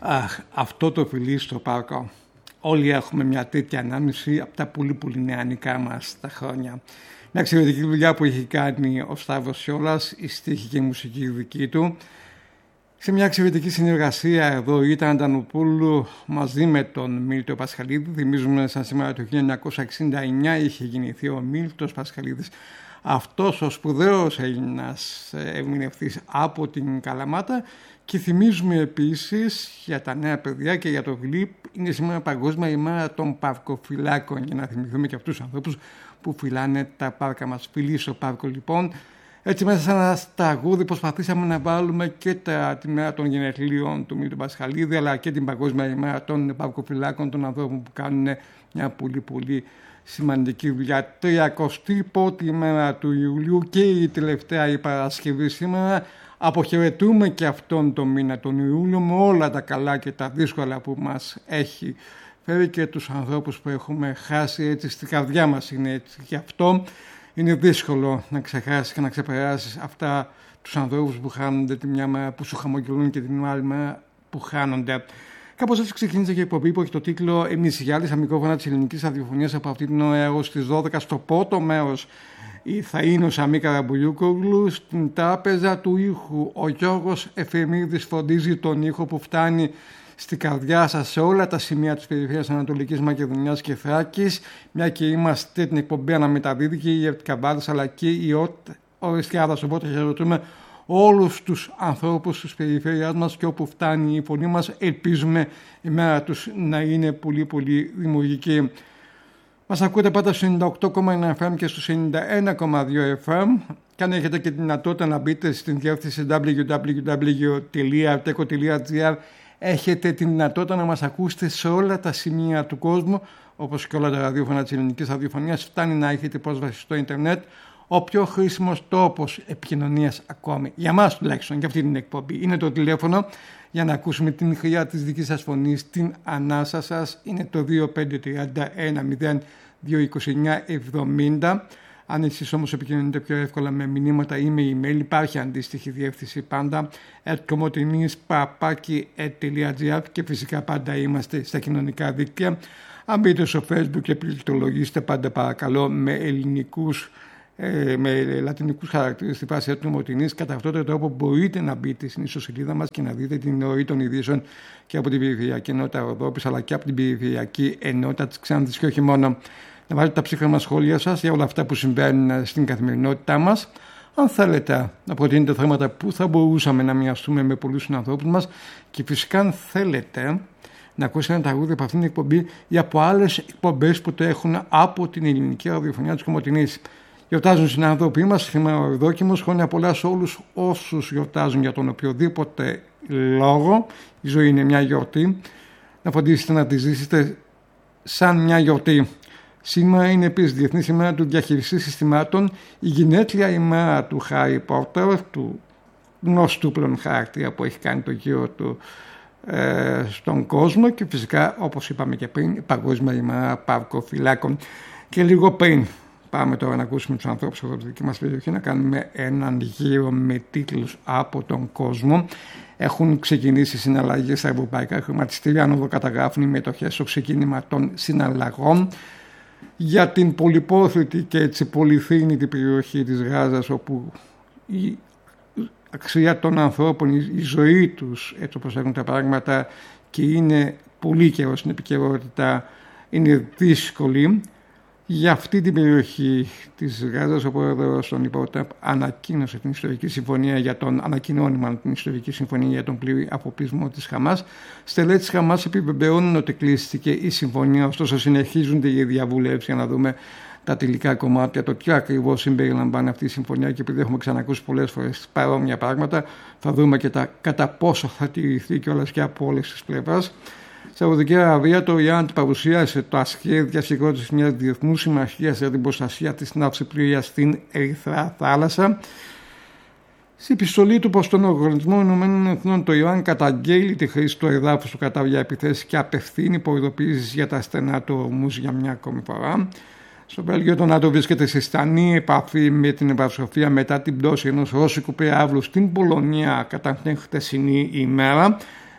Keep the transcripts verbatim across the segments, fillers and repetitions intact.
Αχ, αυτό το φιλί στο πάρκο. Όλοι έχουμε μια τέτοια ανάμνηση από τα πολύ πολύ νεανικά μας τα χρόνια. Μια εξαιρετική δουλειά που έχει κάνει ο Σταύρος Σιόλας, η στίχη και η μουσική δική του. Σε μια εξαιρετική συνεργασία εδώ ήταν Αντανοπούλου μαζί με τον Μίλτο Πασχαλίδη. Θυμίζουμε σαν σήμερα το χίλια εννιακόσια εξήντα εννιά είχε γεννηθεί ο Μίλτος Πασχαλίδης. Αυτός ο σπουδαίος Έλληνας ερμηνευτής από την Καλαμάτα. Και θυμίζουμε επίσης για τα νέα παιδιά και για το Γλυπ, είναι σήμερα Παγκόσμια ημέρα των παρκοφυλάκων, για να θυμηθούμε και αυτούς τους ανθρώπους που φυλάνε τα πάρκα μας. Φιλί στο πάρκο λοιπόν. Έτσι μέσα σε ένα τραγούδι προσπαθήσαμε να βάλουμε και τα, τη μέρα των γενεθλίων του Μίλτου Πασχαλίδη, αλλά και την Παγκόσμια ημέρα των παρκοφυλάκων, των ανθρώπων που κάνουν μια πολύ πολύ σημαντική δουλειά. τριακοστή πρώτη ημέρα του Ιουλίου και η τελευταία η Παρασκευή σήμερα. Αποχαιρετούμε και αυτόν τον μήνα τον Ιούλιο με όλα τα καλά και τα δύσκολα που μας έχει φέρει και τους ανθρώπους που έχουμε χάσει, έτσι στη καρδιά μας είναι έτσι. Γι' αυτό είναι δύσκολο να ξεχάσεις και να ξεπεράσεις αυτά τους ανθρώπους που χάνονται τη μια μέρα, που σου χαμογελούν και την άλλη μέρα που χάνονται. Κάπως έτσι ξεκίνησε και η εκπομπή που έχει το τίτλο «Εμείς οι Γάλλοι» στα μικρόφωνα της ελληνικής ραδιοφωνίας από αυτή την ώρα έως τις δώδεκα. Στο πρώτο μέρος θα είναι ο Σαμί Καραμπουλιούκογλου, στην τράπεζα του ήχου ο Γιώργος Εφημίδης φροντίζει τον ήχο που φτάνει στην καρδιά σας σε όλα τα σημεία της περιφέρειας Ανατολικής Μακεδονίας και Θράκης, μια και είμαστε την εκπομπή αναμεταδίδει και η Ευτικαβάδης αλλά και η Οριστιάδας, οπότε χαιρετούμε όλους τους ανθρώπους της περιφέρειάς μας και όπου φτάνει η φωνή μας ελπίζουμε η μέρα τους να είναι πολύ πολύ δημιουργική. Μας ακούτε πάντα στο ενενήντα οκτώ κόμμα ένα εφ εμ και στο ενενήντα ένα κόμμα δύο εφ εμ και αν έχετε και τη δυνατότητα να μπείτε στην διεύθυνση double-u double-u double-u τελεία arteco τελεία gr έχετε τη δυνατότητα να μας ακούσετε σε όλα τα σημεία του κόσμου, όπως και όλα τα ραδιόφωνα της ελληνικής ραδιοφωνίας. Φτάνει να έχετε πρόσβαση στο ίντερνετ, ο πιο χρήσιμος τόπος επικοινωνίας ακόμη, για μας τουλάχιστον, για αυτή την εκπομπή, είναι το τηλέφωνο για να ακούσουμε την χρειά της δικής σας φωνής, την ανάσα σας, είναι το δύο πέντε τρία ένα μηδέν δύο είκοσι εννιά εβδομήντα. Αν εσείς όμως επικοινωνείτε πιο εύκολα με μηνύματα ή με email, υπάρχει αντίστοιχη διεύθυνση πάντα ερκομοτινής παπάκι τελεία gr και φυσικά πάντα είμαστε στα κοινωνικά δίκτυα. Αν μπείτε στο Facebook και πληκτρολογήσετε πάντα παρακαλώ με ελληνικούς με λατινικούς χαρακτήρες στη φάση ερκομοτινής. Κατά αυτόν τον τρόπο μπορείτε να μπείτε στην ιστοσελίδα μας και να δείτε την ροή των ειδήσεων και από την περιφερειακή ενότητα Ροδόπης αλλά και από την περιφερειακή ενότητα της Ξάνθης και όχι μόνο. Να βάλετε τα ψύχρονα σχόλια σας για όλα αυτά που συμβαίνουν στην καθημερινότητά μας. Αν θέλετε να προτείνετε θέματα που θα μπορούσαμε να μοιραστούμε με πολλούς συνανθρώπους μας και φυσικά αν θέλετε να ακούσετε ένα τραγούδι από αυτήν την εκπομπή ή από άλλες εκπομπές που το έχουν από την ελληνική ραδιοφωνία της Κομοτηνής. Γιορτάζουν συνανθρώποι μας, σήμερα ο Ευδόκιμος, χρόνια πολλά σε όλους όσους γιορτάζουν για τον οποιοδήποτε λόγο. Η ζωή είναι μια γιορτή. Να φροντίσετε να τη ζήσετε σαν μια γιορτή. Σήμερα είναι επίσης Διεθνής ημέρα του διαχειριστή συστημάτων, η γενέθλια ημέρα του Χάρι Πότερ, του γνωστού πλέον χαρακτήρα που έχει κάνει το γύρο του ε, στον κόσμο και φυσικά όπως είπαμε και πριν η Παγκόσμια ημέρα παρκοφυλάκων. Και λίγο πριν πάμε τώρα να ακούσουμε τους ανθρώπους από τη δική μας περιοχή να κάνουμε έναν γύρο με τίτλους από τον κόσμο. Έχουν ξεκινήσει συναλλαγές στα ευρωπαϊκά χρηματιστήρια, αν εδώ καταγράφουν οι μετοχές στο ξεκίνημα των συναλλαγών για την πολυπόθητη και έτσι πολυθρήνητη περιοχή της Γάζας, όπου η αξία των ανθρώπων, η ζωή τους, έτσι όπως έχουν τα πράγματα και είναι πολύ καιρό στην επικαιρότητα, είναι δύσκολη. Για αυτή την περιοχή της Γάζας ο πρόεδρος των Υπόταπ ανακοίνωσε την ιστορική συμφωνία για τον ανακοινώνει την ιστορική συμφωνία για τον πλήρη αφοπλισμό της Χαμάς. Στελέχη της Χαμάς επιβεβαιώνουν ότι κλείστηκε η συμφωνία, ωστόσο συνεχίζονται οι διαβουλεύσεις για να δούμε τα τελικά κομμάτια, το τι ακριβώς συμπεριλαμβάνει αυτή η συμφωνία και επειδή έχουμε ξανακούσει πολλές φορές παρόμοια πράγματα, θα δούμε και τα κατά πόσο θα τηρηθεί κιόλας και από όλες τις πλευρές. Στην Σαουδική Αραβία, το Ιράν παρουσίασε το ασχέδια συγκρότησης μιας διεθνούς συμμαχίας για την προστασία της ναυσιπλοείας στην Ερυθρά θάλασσα. Στην επιστολή του προς τον Οργανισμό Ηνωμένων Εθνών, το Ιράν καταγγέλει τη χρήση του εδάφους του κατά για επιθέσεις και απευθύνει προειδοποιήσεις για τα στενά του Ορμούζ για μια ακόμη φορά. Στο Βέλγιο, το ΝΑΤΟ βρίσκεται σε στενή επαφή με την Βαρσοφία μετά την πτώση ενός ρώσικου πυράβλου στην Πολωνία κατά την χτεσινή ημέρα.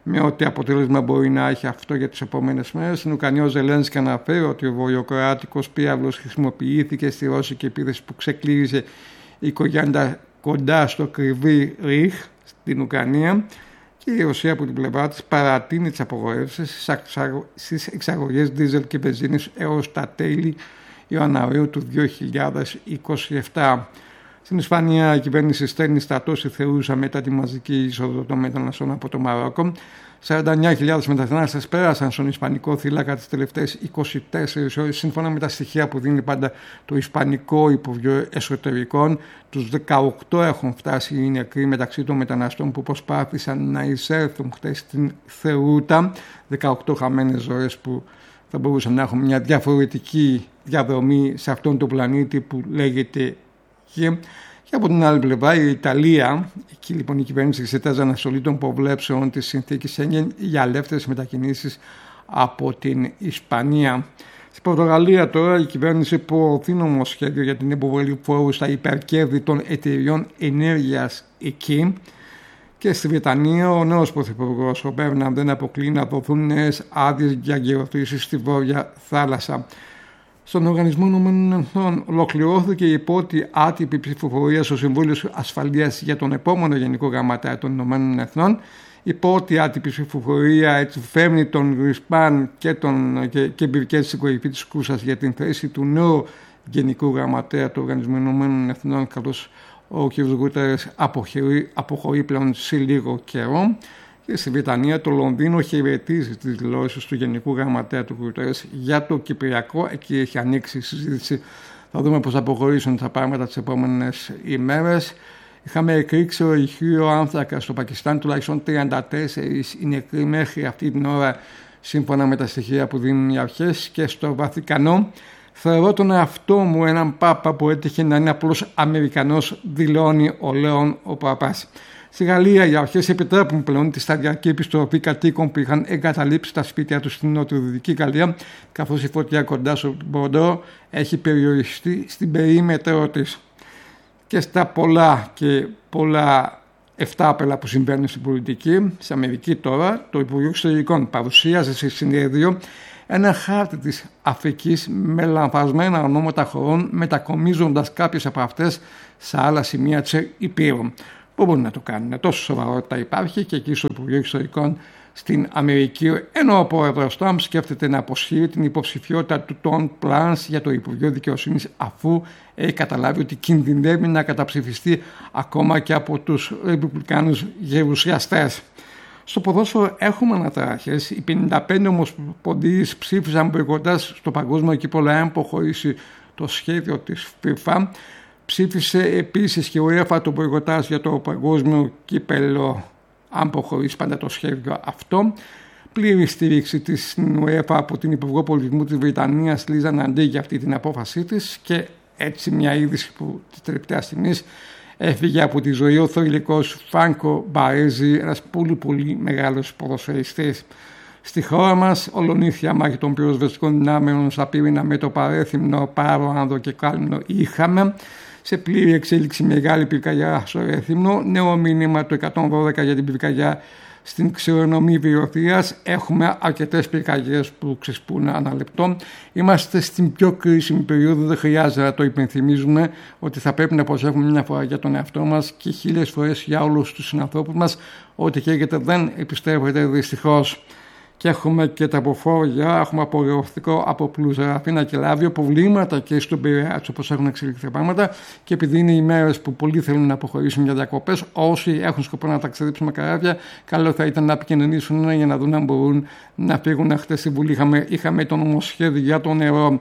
με ό,τι αποτέλεσμα μπορεί να έχει αυτό για τις επόμενες μέρες. Στην Ουκρανία ο Ζελένσκι αναφέρει ότι ο βορειοκροάτικος πύραυλος χρησιμοποιήθηκε στη ρώσικη επίθεση που ξεκλήριζε η οικογένεια κοντά στο Κρυβί Ριχ στην Ουκρανία, και η Ρωσία από την πλευρά της παρατείνει τις απογορεύσεις στις εξαγωγές δίζελ και βενζίνης έως τα τέλη Ιανουαρίου του δύο χιλιάδες είκοσι επτά. Στην Ισπανία η κυβέρνηση στέλνει στρατός Θεούσα μετά τη μαζική είσοδο των μεταναστών από το Μαρόκο. σαράντα εννιά χιλιάδες μετανάστες πέρασαν στον Ισπανικό θύλακα τις τελευταίες είκοσι τέσσερις ώρες, σύμφωνα με τα στοιχεία που δίνει πάντα το Ισπανικό Υπουργείο Εσωτερικών. Τους δεκαοκτώ έχουν φτάσει οι νεκροί μεταξύ των μεταναστών που προσπάθησαν να εισέλθουν χτες στην Θεούτα. δεκαοκτώ χαμένες ζωές που θα μπορούσαν να έχουν μια διαφορετική διαδρομή σε αυτόν τον πλανήτη που λέγεται Γη. Και από την άλλη πλευρά η Ιταλία, εκεί λοιπόν η κυβέρνηση εξετάζει αναστολή των προβλέψεων της συνθήκης Σέγγεν για ελεύθερες μετακινήσεις από την Ισπανία. Στην Πορτογαλία τώρα η κυβέρνηση προωθεί νομοσχέδιο για την υποβολή φόρου στα υπερκέρδη των εταιριών ενέργειας εκεί. Και στη Βρετανία ο νέος πρωθυπουργός, ο Μπέρναμ, δεν αποκλεί να δοθούν νέες άδειες για γεωτρήσεις στη Βόρεια Θάλασσα. Στον Οργανισμό Ηνωμένων Εθνών ολοκληρώθηκε η πρώτη άτυπη ψηφοφορία στο Συμβούλιο Ασφαλείας για τον επόμενο Γενικό Γραμματέα των Ηνωμένων Εθνών. Η πρώτη άτυπη ψηφοφορία έτσι φέρνει τον Γκρισπάν και, τον, και, και εμπειρικές στην κορυφή της κούρσας για την θέση του νέου Γενικού Γραμματέα του Οργανισμού Ηνωμένων Εθνών, καθώς ο κ. Γκούτερες αποχωρεί πλέον σε λίγο καιρό. Και στη Βρετανία το Λονδίνο χαιρετίζει τις δηλώσεις του Γενικού Γραμματέα του Γκούτερες για το Κυπριακό. Εκεί έχει ανοίξει η συζήτηση. Θα δούμε πώς θα αποχωρήσουν τα πράγματα τις επόμενες ημέρες. Είχαμε εκρήξει ηχείο άνθρακα στο Πακιστάν, τουλάχιστον τριάντα τέσσερις οι νεκροί μέχρι αυτή την ώρα, σύμφωνα με τα στοιχεία που δίνουν οι αρχές. Και στο Βατικανό θεωρώ τον εαυτό μου έναν Πάπα που έτυχε να είναι απλώς Αμερικανός, δηλώνει ο Λέων ο Παπάς. Στη Γαλλία οι αρχές επιτρέπουν πλέον τη σταδιακή επιστροφή κατοίκων που είχαν εγκαταλείψει τα σπίτια τους στην νοτιοδυτική Γαλλία, καθώς η φωτιά κοντά στο Μπορντό έχει περιοριστεί στην περίμετρο της. Και στα πολλά και πολλά εφτάπελα που συμβαίνουν στην πολιτική, στην Αμερική τώρα, το Υπουργείο Εξωτερικών παρουσίασε σε συνέδριο ένα χάρτη της Αφρικής με λανθασμένα ονόματα χωρών, μετακομίζοντας κάποιες από αυτές σε άλλα σημεία της Υπήρου. Πού μπορούν να το κάνουν, τόσο σοβαρότητα υπάρχει και εκεί στο Υπουργείο Εξωτερικών στην Αμερική, ενώ ο πρόεδρος Τραμπ σκέφτεται να αποσύρει την υποψηφιότητα του Τον Πλάνς για το Υπουργείο Δικαιοσύνης, αφού έχει καταλάβει ότι κινδυνεύει να καταψηφιστεί ακόμα και από τους Ρεπουμπλικάνους γερουσιαστές. Στο ποδόσφαιρο έχουμε αναταραχές. Οι πενήντα πέντε ομοσπονδίες ψήφισαν μποϊκοτάζ στο παγκόσμιο κύπελλο εάν αποχωρήσει το σχέδιο της FIFA. Ψήφισε επίσης και η UEFA το μποϊκοτάζ για το παγκόσμιο κύπελλο αν προχωρήσει πάντα το σχέδιο αυτό. Πλήρη στήριξη της στην UEFA από την Υπουργό Πολιτισμού της Βρετανίας Λίζα Ναντή για αυτή την απόφασή της, και έτσι μια είδηση που τη τελευταία στιγμή έφυγε από τη ζωή ο θρυλικός Φράνκο Μπαρέζι, ένας πολύ πολύ μεγάλος ποδοσφαιριστής. Στη χώρα μας, ολονύχια μάχη των πυροσβεστικών δυνάμεων στα πύρινα μέτωπα Ρέθυμνο, Πάρο, Άνδρο και Κάλυμνο είχαμε. Σε πλήρη εξέλιξη μεγάλη πυρκαγιά στο Ρέθυμνο. Νέο μήνυμα το εκατόν δώδεκα για την πυρκαγιά στην ξηρονομή Βηροθείας. Έχουμε αρκετές πυρκαγιές που ξεσπούν ανά λεπτό. Είμαστε στην πιο κρίσιμη περίοδο, δεν χρειάζεται να το υπενθυμίζουμε ότι θα πρέπει να προσέχουμε μια φορά για τον εαυτό μας και χίλιες φορές για όλους τους συνανθρώπους μας. Ό,τι καίγεται δεν επιστρέφεται δυστυχώς. Και έχουμε και τα αποφόρια, έχουμε απογειωστικό από πλουζεραφίνα και λάβιο, προβλήματα και στον Πειραιά, όπως έχουν εξελιχθεί τα πράγματα. Και επειδή είναι οι μέρες που πολλοί θέλουν να αποχωρήσουν για διακοπές, όσοι έχουν σκοπό να ταξιδέψουν με καράβια, καλό θα ήταν να επικοινωνήσουν για να δουν αν μπορούν να φύγουν. Χτες στη Βουλή είχαμε, είχαμε το νομοσχέδιο για το νερό,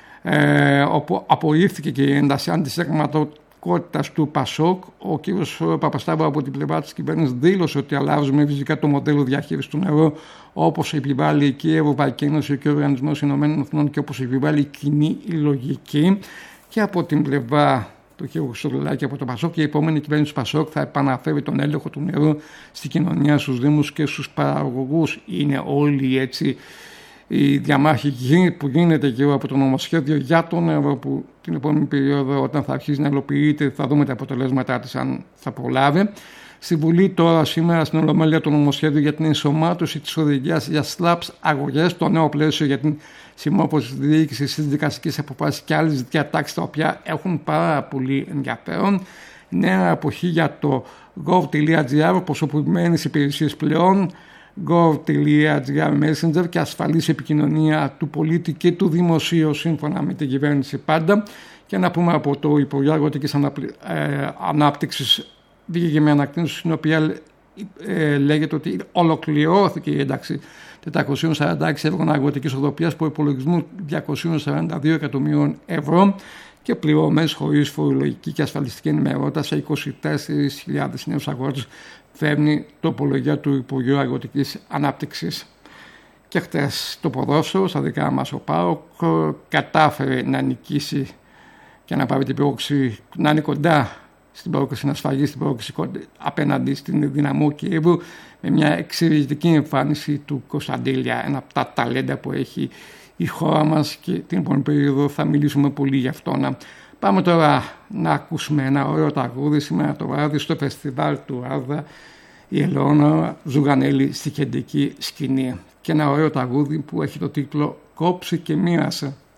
ε, όπου απορρίφθηκε και η ένταση αντισυνταγματικότητας του Πασόκ. Ο κ. Παπασταύρου από την πλευρά της κυβέρνησης δήλωσε ότι αλλάζουμε φυσικά το μοντέλο διαχείρισης του νερού, όπως επιβάλλει και η Ευρωπαϊκή Ένωση και ο Οργανισμός Ηνωμένων Εθνών και όπως επιβάλλει η κοινή η λογική. Και από την πλευρά του κ. Χρυστοδουλάκη από το Πασόκ, και η επόμενη κυβέρνηση του Πασόκ θα επαναφέρει τον έλεγχο του νερού στην κοινωνία, στους δήμους και στους παραγωγούς. Είναι όλοι έτσι η διαμάχη που γίνεται γύρω από το νομοσχέδιο για το νερό, που την επόμενη περίοδο, όταν θα αρχίσει να υλοποιείται, θα δούμε τα αποτελέσματά της αν θα προλάβει. Στη Βουλή τώρα σήμερα στην Ολομέλεια το νομοσχέδιο για την ενσωμάτωση της οδηγίας για σλαπς αγωγές, το νέο πλαίσιο για την συμμόρφωση της διοίκησης στις δικαστικές αποφάσεις και άλλες διατάξεις τα οποία έχουν πάρα πολύ ενδιαφέρον. Νέα εποχή για το gov.gr, προσωποποιημένες υπηρεσίες πλέον, gov.gr Messenger και ασφαλής επικοινωνία του πολίτη και του δημοσίου σύμφωνα με την κυβέρνηση πάντα. Και να πούμε από το Υπουργείο Αγροτικής Ανάπτυξης βγήκε με ανακοίνωση στην οποία ε, λέγεται ότι ολοκληρώθηκε η ένταξη τετρακόσια σαράντα έξι έργων αγροτικής οδοποιίας που υπολογισμού διακόσια σαράντα δύο εκατομμυρίων ευρώ και πληρωμές χωρίς φορολογική και ασφαλιστική ενημερότητα σε είκοσι τέσσερις χιλιάδες νέους αγρότες, φέρνει τοπολογία του Υπουργείου Αγροτικής Ανάπτυξης. Και χτες το ποδόσφαιρο, στα δικά μας ο ΠΑΟΚ, κατάφερε να νικήσει και να πάρει την πρόκληση, να είναι κοντά στην πρόκληση, να σφαγεί στην πρόκληση απέναντι στην Δυναμό Κιέβου με μια εξαιρετική εμφάνιση του Κωνσταντέλια, ένα από τα ταλέντα που έχει η χώρα μας και την επόμενη περίοδο θα μιλήσουμε πολύ γι' αυτό. Να πάμε τώρα να ακούσουμε ένα ωραίο τραγούδι σήμερα το βράδυ στο φεστιβάλ του Άρδα, η Ελεόνορα Ζουγανέλη στη κεντρική σκηνή, και ένα ωραίο τραγούδι που έχει το τίτλο «Κόψε και μοίρασε».